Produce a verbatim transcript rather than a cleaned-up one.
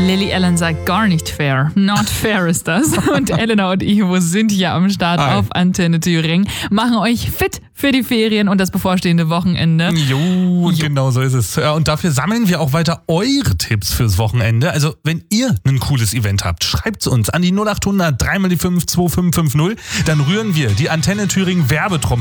Lily Allen sagt gar nicht fair. Not fair ist das. Und Elena und Ivo sind hier am Start Hi. auf Antenne Thüringen, machen euch fit für die Ferien und das bevorstehende Wochenende. Jo, und genau so ist es. Ja, und dafür sammeln wir auch weiter eure Tipps fürs Wochenende. Also, wenn ihr ein cooles Event habt, schreibt es uns an die null acht hundert drei mal die fünf zwei fünf fünf null. Dann rühren wir die Antenne Thüringen Werbetrommel